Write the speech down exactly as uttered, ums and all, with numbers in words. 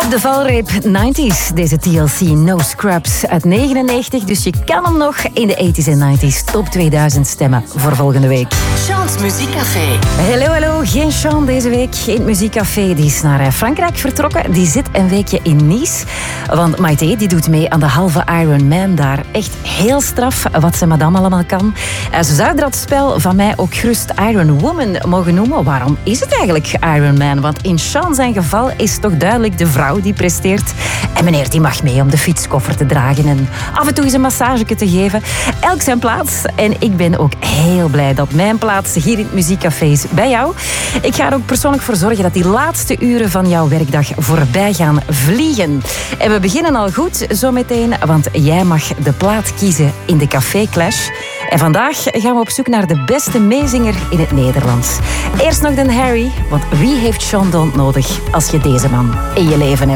De valreep negentig, deze T L C No Scrubs uit negenennegentig. Dus je kan hem nog in de tachtiger en negentiger top tweeduizend stemmen voor volgende week. Sean's Muziekcafé. Hallo, hallo. Geen Sean deze week in het Muziekcafé. Die is naar Frankrijk vertrokken. Die zit een weekje in Nice. Want Maite die doet mee aan de halve Ironman daar. Echt heel straf wat ze madame allemaal kan. Ze zou dat spel van mij ook gerust Iron Woman mogen noemen. Waarom is het eigenlijk Ironman? Want in Sean zijn geval is toch duidelijk de vrouw die presteert. En meneer die mag mee om de fietskoffer te dragen en af en toe eens een massage te geven. Elk zijn plaats. En ik ben ook heel blij dat mijn plaats hier in het Muziekcafé is bij jou. Ik ga er ook persoonlijk voor zorgen dat die laatste uren van jouw werkdag voorbij gaan vliegen. En we beginnen al goed zometeen, want jij mag de plaat kiezen in de Café Clash. En vandaag gaan we op zoek naar de beste meezinger in het Nederlands. Eerst nog den Harry, want wie heeft Sean Don nodig als je deze man in je leven hebt?